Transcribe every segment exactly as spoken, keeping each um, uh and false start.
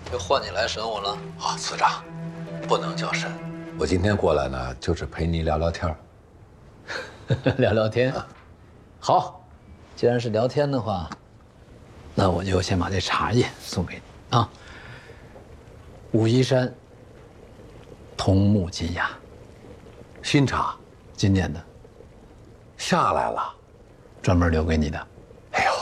又换你来审我了？ 啊，司长，不能叫审。我今天过来呢，就是陪你聊聊天儿。 聊聊天。啊、好，既然是聊天的话，那我就先把这茶叶送给你啊。武夷山桐木金芽， 新茶， 今年的， 下来了， 专门留给你的。 哎呦，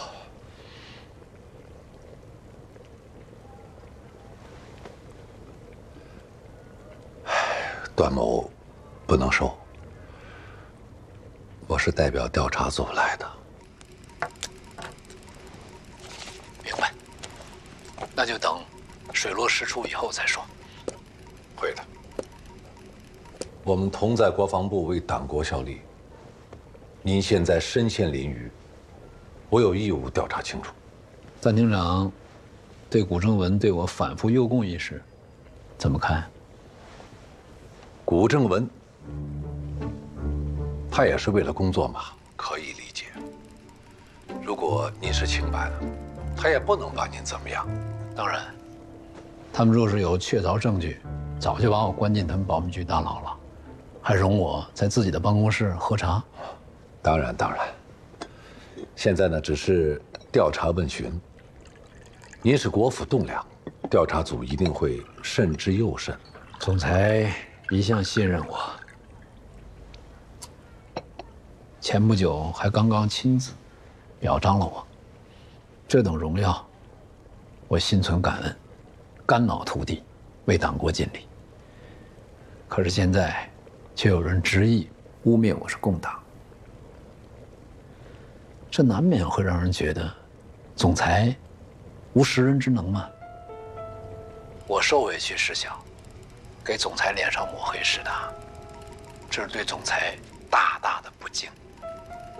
段某不能收，我是代表调查组来的。 明白，那就等水落石出以后再说。 会的。我们同在国防部为党国效力，您现在身陷囹圄，我有义务调查清楚。 段厅长对古正文对我反复诱供一事，怎么看？ 古正文，他也是为了工作嘛，可以理解。如果您是清白的，他也不能把您怎么样。 当然，他们若是有确凿证据，早就把我关进他们保密局大牢了，还容我在自己的办公室喝茶？ 当然，当然。现在呢，只是调查问询。您是国府栋梁，调查组一定会慎之又慎。 总裁一向信任我，前不久还刚刚亲自表彰了我，这等荣耀，我心存感恩，肝脑涂地，为党国尽力。可是现在，却有人执意污蔑我是共党，这难免会让人觉得，总裁无识人之能吗？我受委屈事小，给总裁脸上抹黑是他，这是对总裁大大的不敬。